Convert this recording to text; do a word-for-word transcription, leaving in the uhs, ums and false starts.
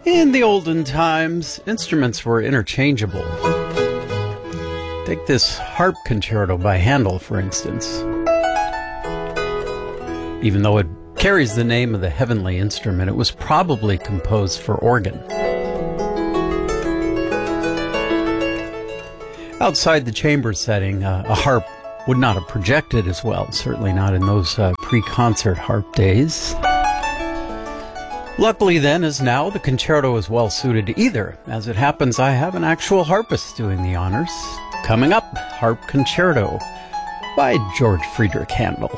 In the olden times, instruments were interchangeable. Take this harp concerto by Handel, for instance. Even though it carries the name of the heavenly instrument, it was probably composed for organ. Outside the chamber setting, uh, a harp would not have projected as well, certainly not in those uh, pre-concert harp days. Luckily then, as now, the concerto is well suited to either. As it happens, I have an actual harpist doing the honors. Coming up, Harp Concerto by George Friedrich Handel.